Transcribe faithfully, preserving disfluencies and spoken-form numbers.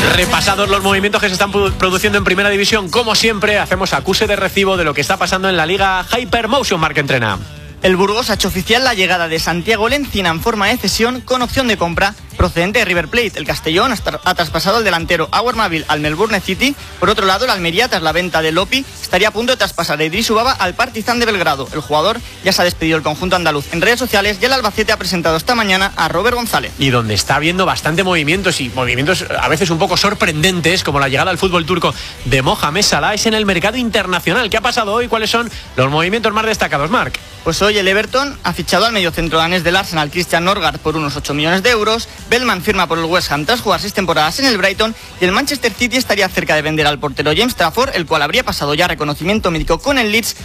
Repasados los movimientos que se están produciendo en Primera División, como siempre, hacemos acuse de recibo de lo que está pasando en la Liga Hypermotion. Marc Entrena. El Burgos ha hecho oficial la llegada de Santiago Lencina en forma de cesión con opción de compra procedente de River Plate. El Castellón ha traspasado al delantero Auer Mavil al Melbourne City. Por otro lado, el Almería, tras la venta de Lopi, estaría a punto de traspasar a Idris Ubaba al Partizan de Belgrado. El jugador ya se ha despedido del conjunto andaluz en redes sociales y el Albacete ha presentado esta mañana a Robert González. Y donde está habiendo bastante movimientos y movimientos a veces un poco sorprendentes, como la llegada al fútbol turco de Mohamed Salah, es en el mercado internacional. ¿Qué ha pasado hoy? ¿Cuáles son los movimientos más destacados, Marc? Pues hoy el Everton ha fichado al mediocentro danés del Arsenal, Christian Norgard, por unos ocho millones de euros. Bellman firma por el West Ham tras jugar seis temporadas en el Brighton. Y el Manchester City estaría cerca de vender al portero James Trafford, el cual habría pasado ya reconocimiento médico con el Leeds